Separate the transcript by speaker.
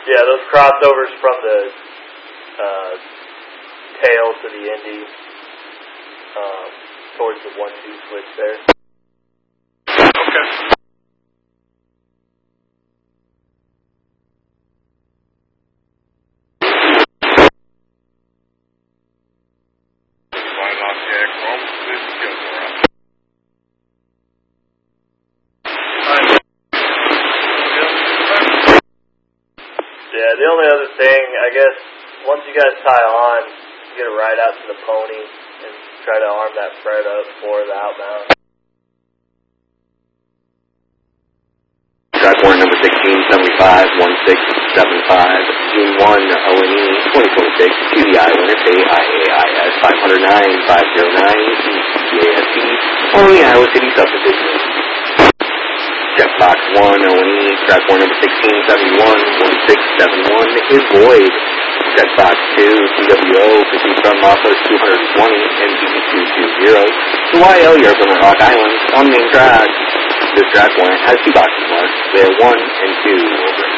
Speaker 1: Yeah, those crossovers from the tail to the Indy towards the 1-2 switch there.
Speaker 2: Okay.
Speaker 1: Yeah, the only other thing, I guess, once you guys tie on, you get a ride out to the pony and try to arm that Fred up for the outbound.
Speaker 3: Track 1, number 1675, 1675, Team 1, O&E, 2026, to the island, AIAIS 509, 509, CASC, only Iowa City subdivision. Checkbox 1, O&E, track 1, number 1671, 1671, is void. Checkbox 2, TWO, 50 from Office 220, NG 220, to YL, Europe on Rock Island, on main track. This track 1 has 2 boxes marked, layer 1 and 2, over.